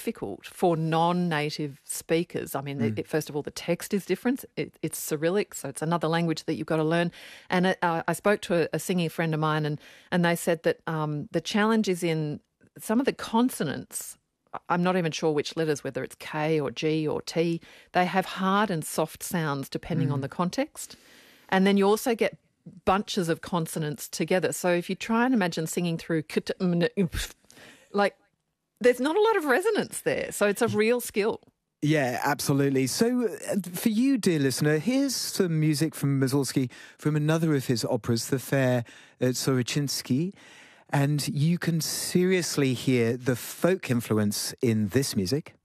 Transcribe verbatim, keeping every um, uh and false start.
difficult for non-native speakers. I mean, Mm. it, first of all, the text is different. It, it's Cyrillic, so it's another language that you've got to learn. And it, uh, I spoke to a, a singing friend of mine, and, and they said that um, the challenge is in some of the consonants. I'm not even sure which letters, whether it's K or G or T. They have hard and soft sounds depending Mm. on the context. And then you also get bunches of consonants together. So if you try and imagine singing through, like, there's not a lot of resonance there. So it's a real skill. Yeah, absolutely. So uh, for you, dear listener, here's some music from Mussorgsky from another of his operas, The Fair uh, Sorochinsky. And you can seriously hear the folk influence in this music.